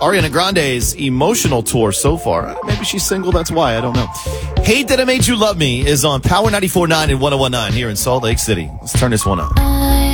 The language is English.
Ariana Grande's emotional tour so far. Maybe she's single, that's why. I don't know. Hate That I Made You Love Me is on Power 94.9 and 101.9 here in Salt Lake City. Let's turn this one up.